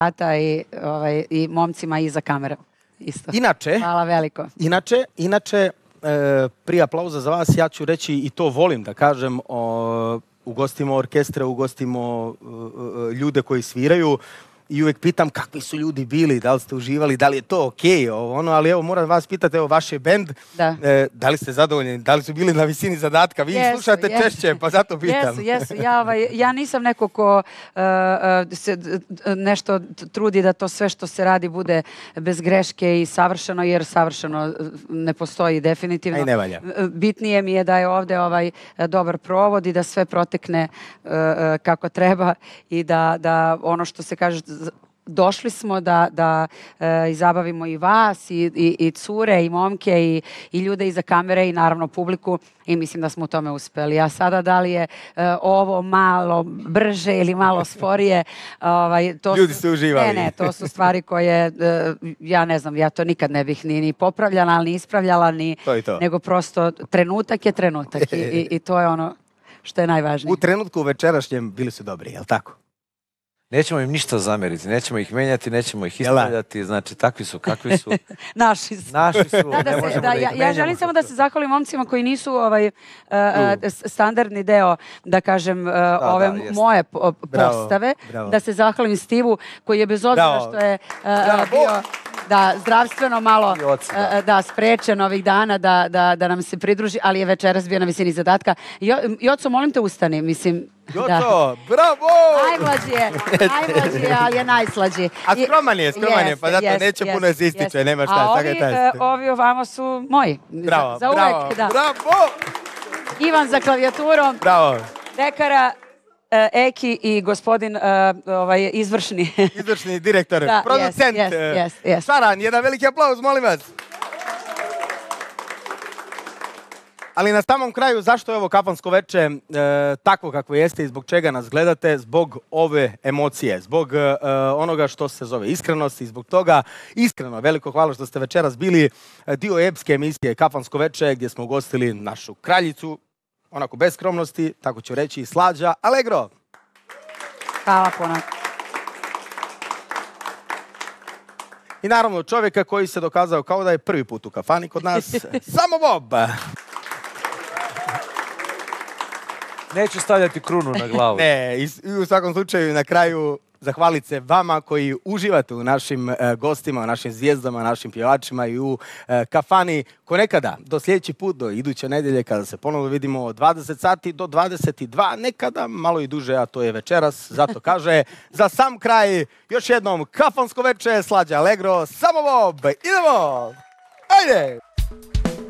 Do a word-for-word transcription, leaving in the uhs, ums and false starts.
i, ovaj, i momcima iza kamera. Isto. Inače, hvala veliko. Inače, inače e, prije aplauza za vas, ja ću reći i to volim da kažem, o, ugostimo orkestre, ugostimo e, ljude koji sviraju i uvek pitam kakvi su ljudi bili, da li ste uživali, da li je to okej, okay, ono, ali evo moram vas pitati, evo vaš je bend, da. E, da li ste zadovoljni, da li su bili na visini zadatka, vi jesu, slušate jesu. češće, pa zato pitam. Jesu, jesu, ja, ovaj, ja nisam neko ko uh, uh, se nešto trudi da to sve što se radi bude bez greške i savršeno, jer savršeno ne postoji definitivno. Aj, ne valja. Bitnije mi je da je ovde ovaj dobar provod i da sve protekne uh, kako treba i da, da ono što se kaže, došli smo da, da e, izabavimo i vas, i, i, i cure, i momke, i, i ljude iza kamere, i naravno publiku, i mislim da smo u tome uspeli. A sada da li je e, ovo malo brže ili malo sporije, ovaj, to ljudi su, ste uživali. Ne, ne, to su stvari koje, e, ja ne znam, ja to nikad ne bih ni, ni popravljala, ni ispravljala, ni, to to. nego prosto trenutak je trenutak i, i, i to je ono što je najvažnije. U trenutku večerašnjem bili su dobri, je li tako? Nećemo im ništa zameriti, nećemo ih menjati, nećemo ih ispravljati, znači takvi su, kakvi su. Naši su. Naši su, da, da ne se, možemo da, da ih ja, menjamo. ja želim samo da se zahvalim momcima koji nisu ovaj, uh, uh, standardni deo, da kažem, uh, da, ove da, moje po, bravo, postave. bravo. Da se zahvalim Stivu koji je bez obzira bravo. što je uh, bio da zdravstveno malo Joci, da. uh, da sprečen ovih dana da, da, da nam se pridruži, ali je večeras bio na visini zadatka. Jo, Joco, molim te ustani, mislim. Joco, da. bravo! Najmlađi je, najmlađi je, ali je najslađi. A skroman je, skroman je, pa zato yes, neće yes, puno se ističe, yes. nema šta. A ovi, uh, ovi ovamo su moji. Bravo, za, za bravo, uvek, da. bravo! Ivan za klavijaturom. Bravo. Dekara, uh, Eki i gospodin uh, ovaj, izvršni. Izvršni direktor, da, producent. Yes, yes, yes, yes. Šaran, jedan veliki aplauz, molim vas. Ali na samom kraju, zašto je ovo kafansko veče e, takvo kako jeste i zbog čega nas gledate? Zbog ove emocije, zbog e, onoga što se zove iskrenost i zbog toga iskreno veliko hvala što ste večeras bili dio epske emisije Kafansko veče gdje smo ugostili našu kraljicu, onako bez skromnosti, tako ću reći, Slađa Allegro. Hvala puno. I naravno čovjeka koji se dokazao kao da je prvi put u kafani kod nas, Samo Bob. Neću stavljati krunu na glavu. Ne, i, i u svakom slučaju na kraju zahvalit se vama koji uživate u našim uh, gostima, u našim zvijezdama, našim pjevačima i u uh, kafani. Ko nekada, do sljedeći put, do iduće nedelje, kada se ponovo vidimo od dvadeset sati do dvadeset dva, nekada malo i duže, a to je večeras. Zato kaže, za sam kraj, još jednom kafansko veče, Slađa Allegro, Samo Bob, idemo! Ajde!